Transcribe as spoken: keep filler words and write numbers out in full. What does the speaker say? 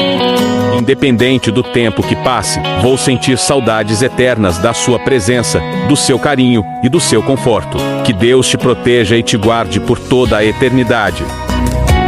Independente do tempo que passe, vou sentir saudades eternas da sua presença, do seu carinho e do seu conforto. Que Deus te proteja e te guarde por toda a eternidade.